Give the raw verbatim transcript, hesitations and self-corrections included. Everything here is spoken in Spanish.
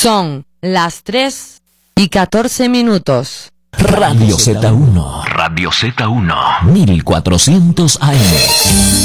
Son las tres y catorce minutos. Radio Z uno. Radio Z uno. mil cuatrocientos A M.